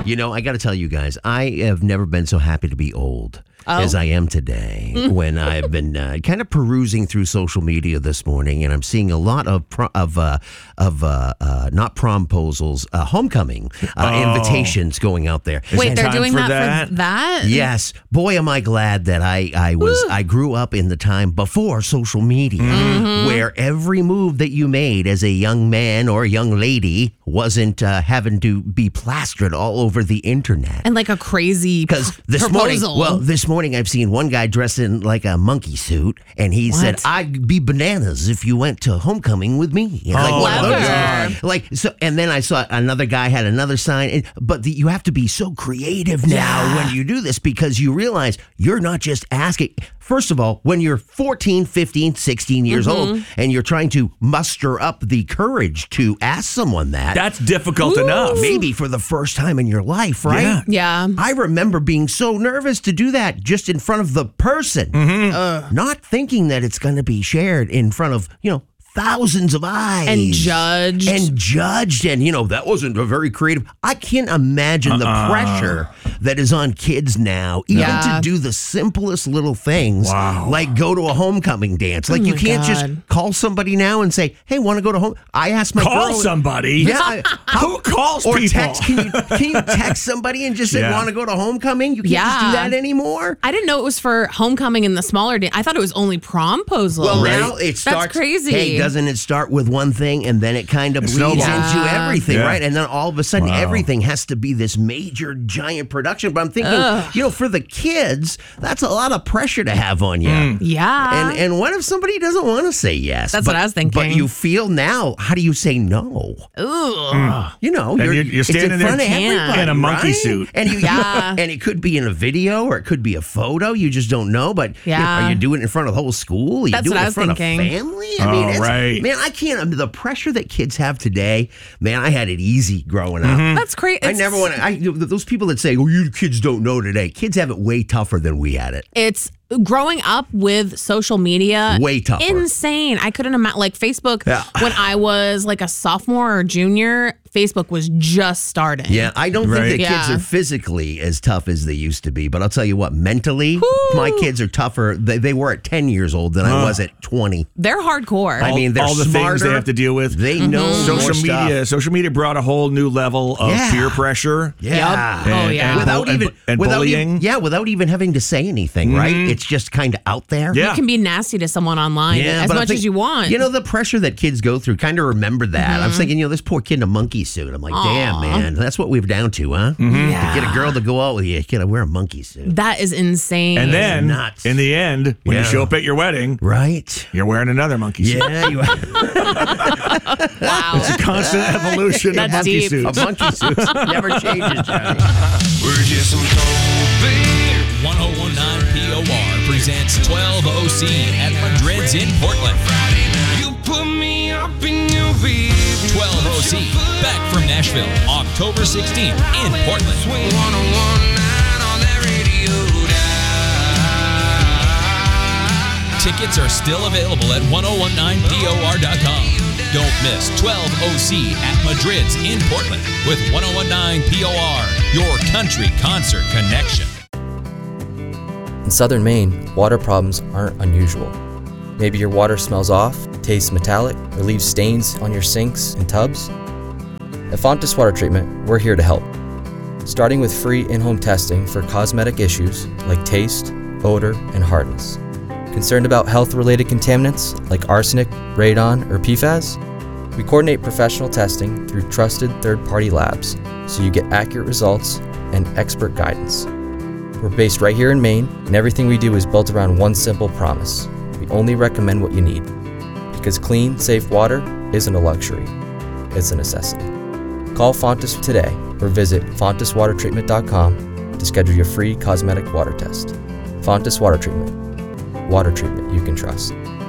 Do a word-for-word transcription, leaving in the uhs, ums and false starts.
You know, I got to tell you guys, I have never been so happy to be old. Oh. As I am today, when I've been uh, kind of perusing through social media this morning, and I'm seeing a lot of pro- of uh, of uh, uh, not promposals, uh, homecoming uh, oh. invitations going out there. Is Wait, they're doing that, that for that? Yes, boy, am I glad that I I was Ooh. I grew up in the time before social media, mm-hmm. where every move that you made as a young man or a young lady wasn't uh, having to be plastered all over the internet and like a crazy because p- this proposal. morning, well, this morning I've seen one guy dressed in like a monkey suit, and he what? said, "I'd be bananas if you went to homecoming with me." Oh, like, one of those, like so, and then I saw another guy had another sign, and, but the, you have to be so creative now yeah. when you do this because you realize you're not just asking. First of all, when you're fourteen, fifteen, sixteen years mm-hmm. old and you're trying to muster up the courage to ask someone that. That's difficult Ooh. enough. Maybe for the first time in your life, right? Yeah. yeah. I remember being so nervous to do that just in front of the person, mm-hmm. uh, not thinking that it's going to be shared in front of, you know, thousands of eyes. And judged. And judged. And, you know, that wasn't a very creative. I can't imagine uh-uh. the pressure that is on kids now, even yeah. to do the simplest little things, wow. like go to a homecoming dance. Like, oh you can't God. just call somebody now and say, hey, want to go to home? I asked my Call girl. somebody? Yeah. I, Who calls or people? Text, can, you, can you text somebody and just say, yeah. want to go to homecoming? You can't yeah. just do that anymore? I didn't know it was for homecoming and the smaller dance. I thought it was only promposal. Well, right. now it starts. That's crazy. Hey, doesn't it start with one thing and then it kind of bleeds snowballs. into Yeah. everything, Yeah. right? And then all of a sudden, Wow. everything has to be this major, giant production. But I'm thinking, Ugh. you know, for the kids, that's a lot of pressure to have on you. Mm. Yeah. And and what if somebody doesn't want to say yes? That's but, what I was thinking. But you feel now, how do you say no? Ooh. You know, And you're, you're- you're it's standing in there front of can't. everybody, in a monkey right? suit. and you, Yeah. and it could be in a video or it could be a photo. You just don't know. But you know, Yeah. are you doing it in front of the whole school? Are you That's doing what it I in was front thinking. of family? I Oh, mean, it's, right. man, I can't. I mean, the pressure that kids have today, man, I had it easy growing up. That's crazy. I never want to. I those people that say, "Oh, you kids don't know today." Kids have it way tougher than we had it. It's growing up with social media. Way tougher. Insane. I couldn't imagine. Like Facebook, Yeah. when I was like a sophomore or junior, Facebook was just starting. Yeah, I don't Right. think that kids Yeah. are physically as tough as they used to be. But I'll tell you what, mentally, Woo. my kids are tougher. They, they were at ten years old than I Uh. was at twenty. They're hardcore. I mean, they're all the smarter. things they have to deal with. They know social more stuff. media. Social media brought a whole new level of Yeah. peer pressure. Yeah. Yup. Oh, And- yeah. and Without bu- even and, and without bullying. even, yeah, without even having to say anything, right? It's just kind of out there. Yeah. You can be nasty to someone online as but I much think- as you want. You know, the pressure that kids go through, kind of remember that. I was thinking, you know, this poor kid in a monkey suit. I'm like, damn, man, that's what we're down to, huh? Yeah. To get a girl to go out with you, you gotta wear a monkey suit. That is insane. And then, nuts. in the end, when Yeah. you show up at your wedding, Right? you're wearing another monkey suit. Yeah, you wow. It's a constant evolution of That's monkey deep. suits. a monkey suit never changes, Johnny. We're just some cold beer. ten nineteen P O R presents twelve O C at Madrid's in Portland. You put me up in your bed. twelve O C, back from Nashville, October sixteenth in Portland. one oh one point nine on that radio dial. Tickets are still available at ten nineteen P O R dot com. Don't miss twelve O C at Madrid's in Portland with ten nineteen P O R, your country concert connection. In southern Maine, water problems aren't unusual. Maybe your water smells off, tastes metallic, or leaves stains on your sinks and tubs. At Fontes Water Treatment, we're here to help. Starting with free in-home testing for cosmetic issues like taste, odor, and hardness. Concerned about health-related contaminants like arsenic, radon, or P FAS? We coordinate professional testing through trusted third-party labs so you get accurate results and expert guidance. We're based right here in Maine, and everything we do is built around one simple promise. We only recommend what you need. Because clean, safe water isn't a luxury, it's a necessity. Call Fontes today or visit fontes water treatment dot com to schedule your free cosmetic water test. Fontes Water Treatment. Water treatment you can trust.